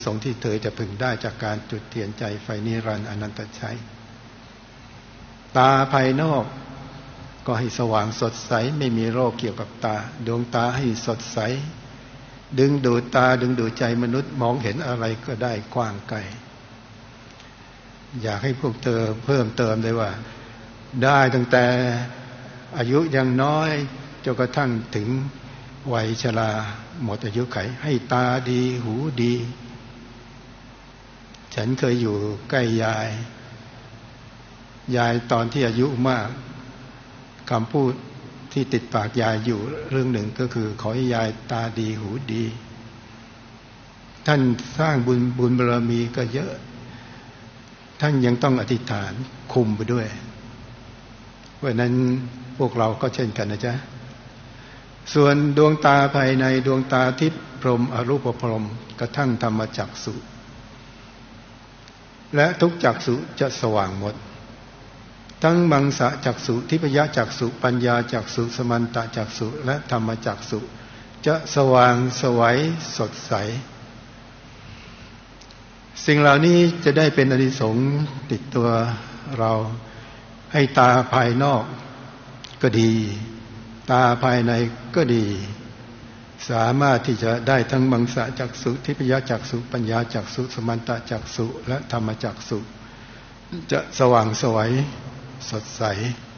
สงฆ์ที่เธอจะพึงได้จากการจุดเทียนใจไฟนิรันดร์อนันตชัยตาภายนอกก็ให้สว่างสดใสไม่มีโรคเกี่ยวกับตาดวงตาให้สดใสดึงดูดตาดึงดูดใจมนุษย์มองเห็นอะไรก็ได้กว้างไกลอยากให้พวกเธอเพิ่มเติมเลยว่าได้ตั้งแต่อายุยังน้อยจนกระทั่งถึงวัยชราหมดอายุไขให้ตาดีหูดีฉันเคยอยู่ใกล้ยายตอนที่อายุมากคำพูดที่ติดปากยายอยู่เรื่องหนึ่งก็คือขอให้ยายตาดีหูดีท่านสร้างบุญบารมีก็เยอะท่านยังต้องอธิษฐานคุมไปด้วยเพราะนั้นพวกเราก็เช่นกันนะจ๊ะส่วนดวงตาภายในดวงตาทิพย์พรหมอรูปพรหมกระทั่งธรรมจักษุและทุกจักษุจะสว่างหมดทั้งมังสะจักษุทิพยจักษุปัญญาจักษุสมันตจักษุและธรรมจักษุจะสว่างไสวสดใสสิ่งเหล่านี้จะได้เป็นอานิสงส์ติดตัวเราให้ตาภายนอกก็ดีตาภายในก็ดีสามารถที่จะได้ทั้งมังสะจักษุทิพยจักษุปัญญาจักษุสมันตจักษุและธรรมจักษุจะสว่างไสวสดใส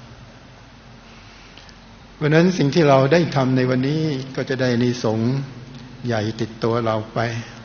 เพราะนั้นสิ่งที่เราได้ทำในวันนี้ก็จะได้อานิสงส์ใหญ่ติดตัวเราไป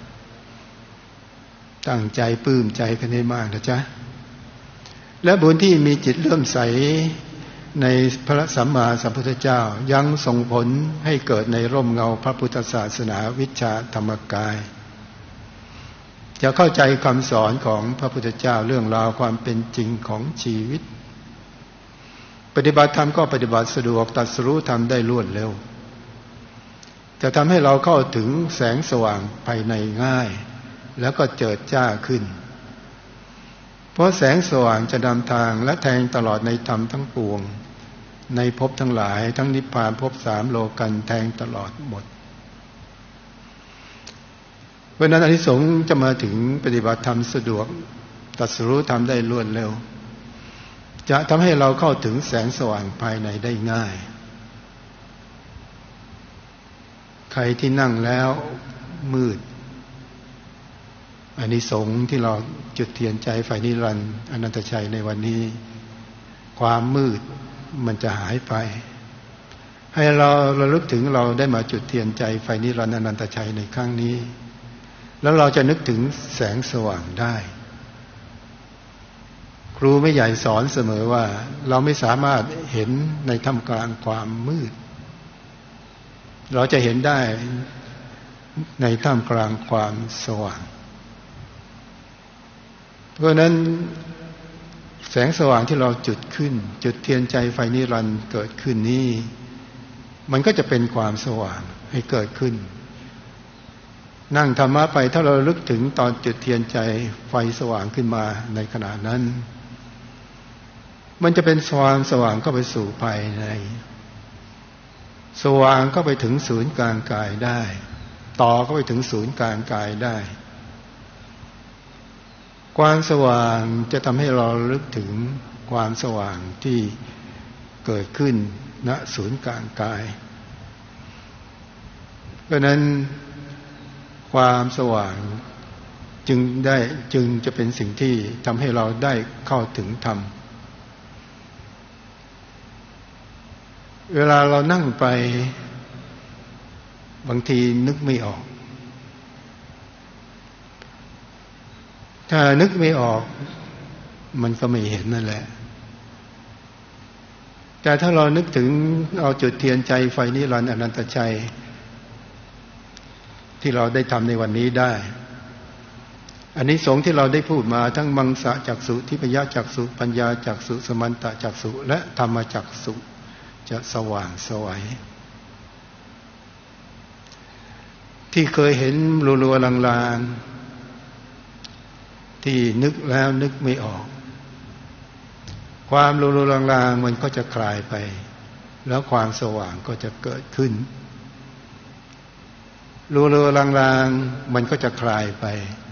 ตั้งใจปลื้มใจกันให้มากนะจ๊ะและบุญที่มีจิตเลื่อมใสในพระสัมมาสัมพุทธเจ้ายังส่งผลให้เกิดในร่มเงาพระพุทธศาสนาวิชาธรรมกายจะเข้าใจคำสอนของพระพุทธเจ้าเรื่องราวความเป็นจริงของชีวิตปฏิบัติธรรมก็ปฏิบัติสะดวกตรัสรู้ธรรมได้รวดเร็วจะทำให้เราเข้าถึงแสงสว่างภายในง่ายแล้วก็เจิดจ้าขึ้นเพราะแสงสว่างจะนำทางและแทงตลอดในธรรมทั้งปวงในภพทั้งหลายทั้งนิพพานภพสามโลกันแทงตลอดหมดเพราะนั้นอานิสงส์จะมาถึงปฏิบัติธรรมสะดวกตรัสรู้ธรรมได้รวดเร็วจะทำให้เราเข้าถึงแสงสว่างภายในได้ง่ายใครที่นั่งแล้วมืดอานิสงส์ที่เราจุดเทียนใจไฟนิรันดร์อนันตชัยในวันนี้ความมืดมันจะหายไปให้เราระลึกถึงเราได้มาจุดเทียนใจไฟนิรันดร์อนันตชัยในครั้งนี้แล้วเราจะนึกถึงแสงสว่างได้ครูไม่ใหญ่สอนเสมอว่าเราไม่สามารถเห็นในท่ามกลางความมืดเราจะเห็นได้ในท่ามกลางความสว่างเพราะนั้นแสงสว่างที่เราจุดขึ้นจุดเทียนใจไฟนิรันดร์เกิดขึ้นนี้มันก็จะเป็นความสว่างให้เกิดขึ้นนั่งธรรมะไปถ้าเราลึกถึงตอนจุดเทียนใจไฟสว่างขึ้นมาในขณะนั้นมันจะเป็นความสว่างเข้าไปสู่ภายในสว่างเข้าไปถึงศูนย์กลางกายได้ต่อเข้าไปถึงศูนย์กลางกายได้ความสว่างจะทำให้เราลึกถึงความสว่างที่เกิดขึ้นณศูนย์กลางกายเพราะนั้นความสว่างจึงจะเป็นสิ่งที่ทำให้เราได้เข้าถึงธรรมเวลาเรานั่งไปบางทีนึกไม่ออกถ้านึกไม่ออกมันก็ไม่เห็นนั่นแหละแต่ถ้าเรานึกถึงเอาจุดเทียนใจไฟนิรันดร์อนันตชัยที่เราได้ทำในวันนี้ได้อานิสงส์ที่เราได้พูดมาทั้งมังสะจักษุทิพยจักษุปัญญาจักษุสมันตจักษุและธรรมจักษุจะสว่างไสวที่เคยเห็นรัวๆลางๆที่นึกแล้วนึกไม่ออกความรัวๆลางๆมันก็จะคลายไปแล้วความสว่างก็จะเกิดขึ้น รัวๆลางๆมันก็จะคลายไป